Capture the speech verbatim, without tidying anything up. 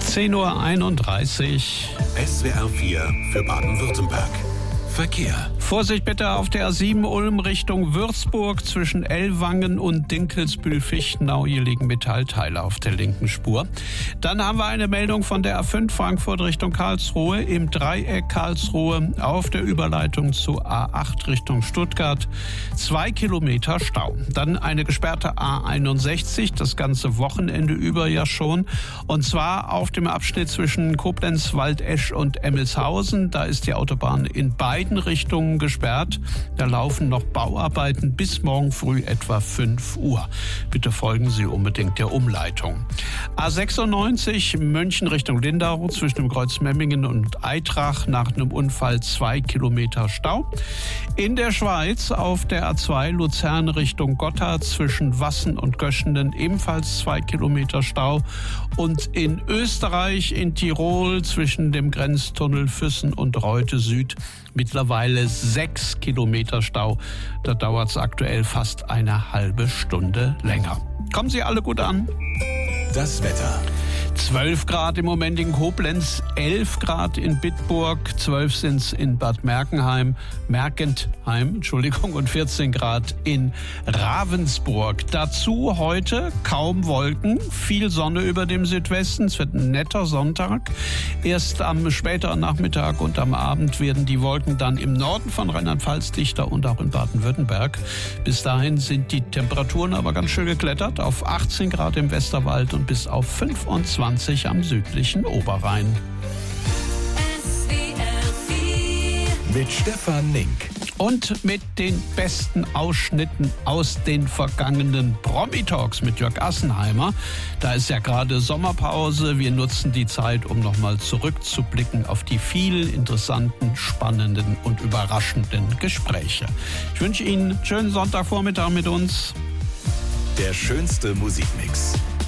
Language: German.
zehn Uhr einunddreißig. S W R vier für Baden-Württemberg. Verkehr. Vorsicht bitte auf der A sieben Ulm Richtung Würzburg zwischen Ellwangen und Dinkelsbühl-Fichtenau. Hier liegen Metallteile auf der linken Spur. Dann haben wir eine Meldung von der A fünf Frankfurt Richtung Karlsruhe im Dreieck Karlsruhe auf der Überleitung zur A acht Richtung Stuttgart. Zwei Kilometer Stau. Dann eine gesperrte A einundsechzig, das ganze Wochenende über ja schon. Und zwar auf dem Abschnitt zwischen Koblenz, Waldesch und Emmelshausen. Da ist die Autobahn in beiden Richtungen gesperrt. Da laufen noch Bauarbeiten bis morgen früh etwa fünf Uhr. Bitte folgen Sie unbedingt der Umleitung. A sechsundneunzig München Richtung Lindau zwischen dem Kreuz Memmingen und Eitrach nach einem Unfall zwei Kilometer Stau. In der Schweiz auf der A zwei Luzern Richtung Gotthard zwischen Wassen und Göschenen ebenfalls zwei Kilometer Stau. Und in Österreich, in Tirol zwischen dem Grenztunnel Füssen und Reute Süd mittlerweile sechs Kilometer Stau. Da dauert es aktuell fast eine halbe Stunde länger. Kommen Sie alle gut an. Das Wetter. zwölf Grad im Moment in Koblenz, elf Grad in Bitburg, zwölf sind es in Bad Mergenheim, Mergentheim, Entschuldigung, und vierzehn Grad in Ravensburg. Dazu heute kaum Wolken, viel Sonne über dem Südwesten. Es wird ein netter Sonntag. Erst am späteren Nachmittag und am Abend werden die Wolken dann im Norden von Rheinland-Pfalz dichter und auch in Baden-Württemberg. Bis dahin sind die Temperaturen aber ganz schön geklettert auf achtzehn Grad im Westerwald und bis auf fünfundzwanzig am südlichen Oberrhein. Mit Stefan Nink. Und mit den besten Ausschnitten aus den vergangenen Promi-Talks mit Jörg Assenheimer. Da ist ja gerade Sommerpause. Wir nutzen die Zeit, um nochmal zurückzublicken auf die vielen interessanten, spannenden und überraschenden Gespräche. Ich wünsche Ihnen einen schönen Sonntagvormittag mit uns. Der schönste Musikmix.